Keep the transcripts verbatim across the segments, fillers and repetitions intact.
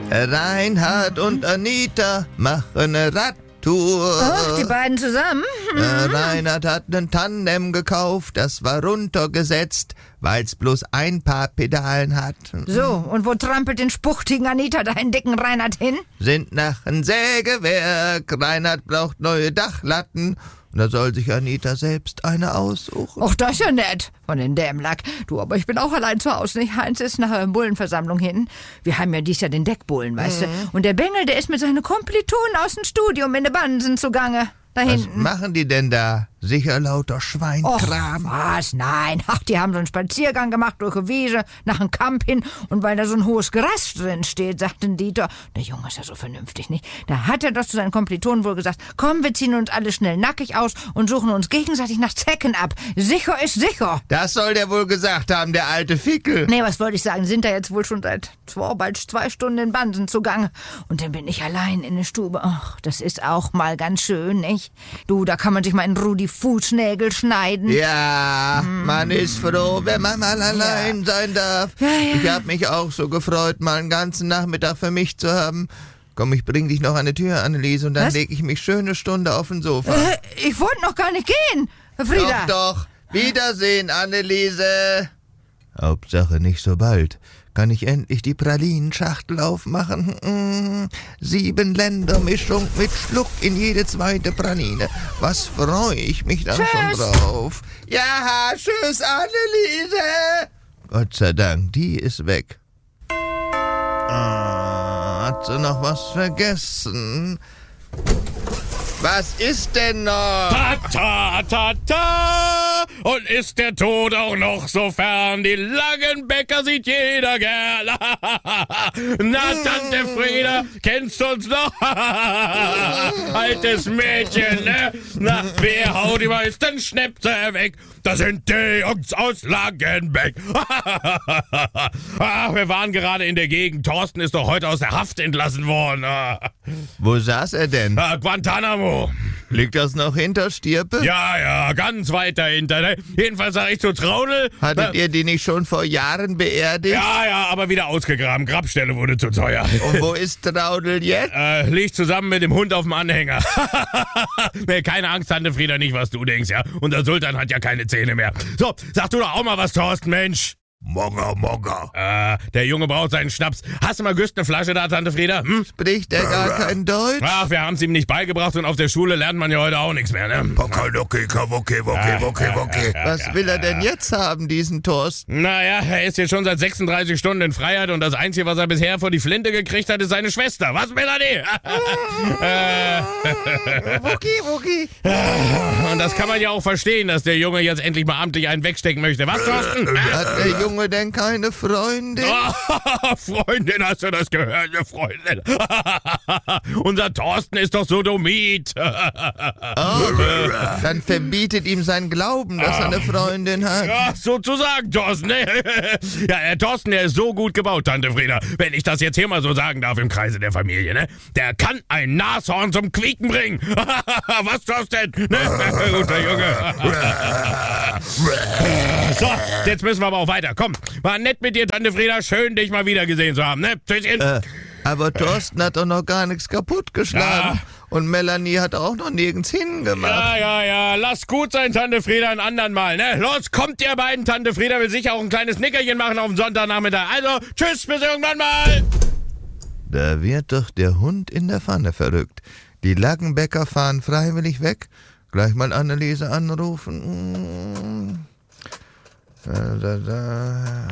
Reinhard und Anita machen eine Radtour. Ach, die beiden zusammen? Äh, Reinhard hat einen Tandem gekauft, das war runtergesetzt, weil's bloß ein paar Pedalen hat. So, und wo trampelt den spuchtigen Anita deinen dicken Reinhard hin? Sind nach ein Sägewerk. Reinhard braucht neue Dachlatten. Und da soll sich Anita selbst eine aussuchen. Ach, das ist ja nett von den Dämlack. Du, aber ich bin auch allein zu Hause, nicht? Heinz ist nach der Bullenversammlung hin. Wir haben ja dies Jahr den Deckbullen, weißt mhm. du. Und der Bengel, der ist mit seinen Kommilitonen aus dem Studium in der Bansen zugange. Da Was hinten. machen die denn da? Sicher lauter Schweinkram. Och, was? Nein. Ach, die haben so einen Spaziergang gemacht durch die Wiese, nach einem Kamp hin. Und weil da so ein hohes Gras drin steht, sagten Dieter, der Junge ist ja so vernünftig, nicht? Da hat er doch zu seinen Kommilitonen wohl gesagt, komm, wir ziehen uns alle schnell nackig aus und suchen uns gegenseitig nach Zecken ab. Sicher ist sicher. Das soll der wohl gesagt haben, der alte Fickel. Nee, was wollte ich sagen? Sind da jetzt wohl schon seit zwei, bald zwei Stunden in Bansen zugange. Und dann bin ich allein in der Stube. Ach, das ist auch mal ganz schön, nicht? Du, da kann man sich mal in Ruhe die Fußnägel schneiden. Ja, mm. man ist froh, wenn man mal allein ja. sein darf. Ja, ja. Ich hab mich auch so gefreut, mal einen ganzen Nachmittag für mich zu haben. Komm, ich bring dich noch an die Tür, Anneliese, und dann Was? leg ich mich schöne Stunde auf den Sofa. Äh, ich wollte noch gar nicht gehen, Frieda. Doch, doch. Wiedersehen, Anneliese. Hauptsache nicht so bald. Kann ich endlich die Pralinenschachtel aufmachen? Mmh, sieben Ländermischung mit Schluck in jede zweite Praline. Was freue ich mich dann Tschüss. schon drauf. Ja, tschüss, Anneliese. Gott sei Dank, die ist weg. Ah, hat sie noch was vergessen? Was ist denn noch? Ta, ta, ta, ta! Und ist der Tod auch noch so fern? Die Langenbecker sieht jeder gern. Na, Tante Frieda, kennst du uns noch? Altes Mädchen, ne? Na, wer haut die meisten Schnäpse weg? Das sind die Jungs aus Langenbeck. Ach, wir waren gerade in der Gegend. Thorsten ist doch heute aus der Haft entlassen worden. Wo saß er denn? Ah, Guantanamo. Liegt das noch hinter Stirpe? Ja, ja, ganz weit dahinter. Ne? Jedenfalls sag ich zu Traudel. Hattet na, ihr die nicht schon vor Jahren beerdigt? Ja, ja, aber wieder ausgegraben. Grabstelle wurde zu teuer. Und wo ist Traudel jetzt? Äh, liegt zusammen mit dem Hund auf dem Anhänger. Nee, keine Angst, Tante Frieda, nicht, was du denkst, ja. Und der Sultan hat ja keine Zähne mehr. So, sag du doch auch mal was, Thorsten, Mensch. Mogger, Mogger. Äh, der Junge braucht seinen Schnaps. Hast du mal Güst eine Flasche da, Tante Frieda? Hm? Spricht er gar kein Deutsch? Ach, wir haben's ihm nicht beigebracht und auf der Schule lernt man ja heute auch nichts mehr, ne? Pokaloki, kawoki, woki, woki, woki. Was will er denn jetzt haben, diesen Thorsten? Naja, er ist jetzt schon seit sechsunddreißig Stunden in Freiheit und das Einzige, was er bisher vor die Flinte gekriegt hat, ist seine Schwester. Was, Melanie? Woki, woki. Und das kann man ja auch verstehen, dass der Junge jetzt endlich mal amtlich einen wegstecken möchte. Was, Thorsten? Hat der Junge denn keine Freundin? Oh, Freundin, hast du das gehört, eine Freundin? Unser Thorsten ist doch Sodomit. Oh, dann verbietet ihm sein Glauben, dass er eine Freundin hat. Ja, sozusagen, Thorsten. Ja, der Thorsten, der ist so gut gebaut, Tante Frieda. Wenn ich das jetzt hier mal so sagen darf im Kreise der Familie, ne? Der kann ein Nashorn zum Quieken bringen. Was, Thorsten? Ne? Guter Junge. So, jetzt müssen wir aber auch weiter. Komm, war nett mit dir, Tante Frieda. Schön, dich mal wieder gesehen zu haben, ne? Tschüsschen. Äh, aber Thorsten hat doch noch gar nichts kaputt geschlagen. Ja. Und Melanie hat auch noch nirgends hingemacht. Ja, ja, ja. Lass gut sein, Tante Frieda, ein andern Mal, ne? Los, kommt ihr beiden. Tante Frieda will sicher auch ein kleines Nickerchen machen auf dem Sonntagnachmittag. Also, tschüss, bis irgendwann mal. Da wird doch der Hund in der Pfanne verrückt. Die Langenbecker fahren freiwillig weg. Gleich mal Anneliese anrufen. Da, da, da.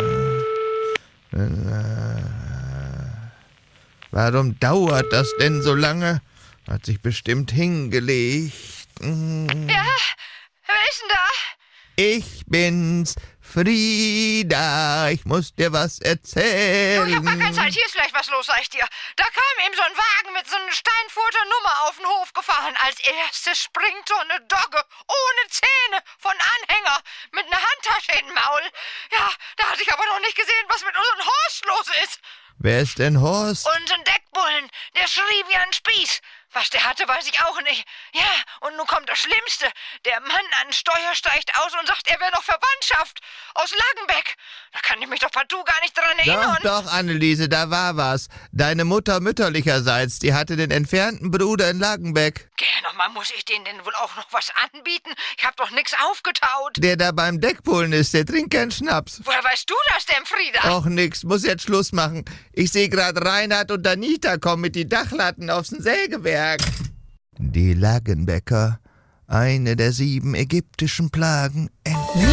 Warum dauert das denn so lange? Hat sich bestimmt hingelegt. Ja, wer ist denn da? Ich bin's, Frieda. Ich muss dir was erzählen. Du, ich hab gar keine Zeit. Hier ist gleich was los, sag ich dir. Da kam eben so ein Wagen mit so einer Steinfurter Nummer auf den Hof gefahren. Als erstes springt so eine Dogge ohne Zähne von Anhänger mit einer Handtasche im Maul. Ja, da hatte ich aber noch nicht gesehen, was mit unserem Horst los ist. Wer ist denn Horst? Unseren Deckbullen, der schrie wie ein Spieß. Was der hatte, weiß ich auch nicht. Ja, und nun kommt das Schlimmste. Der Mann an Steuer steigt aus und sagt, er wäre noch Verwandtschaft aus Langenbeck. Da kann ich mich doch partout gar nicht dran erinnern. Doch, doch, Anneliese, da war was. Deine Mutter mütterlicherseits, die hatte den entfernten Bruder in Langenbeck. Geh, nochmal, muss ich denen denn wohl auch noch was anbieten? Ich hab doch nix aufgetaut. Der da beim Deckpullen ist, der trinkt keinen Schnaps. Woher weißt du das denn, Frieda? Och, nix, muss jetzt Schluss machen. Ich sehe gerade Reinhard und Anita kommen mit die Dachlatten aufs Sägewerk. Die Langenbecker, eine der sieben ägyptischen Plagen,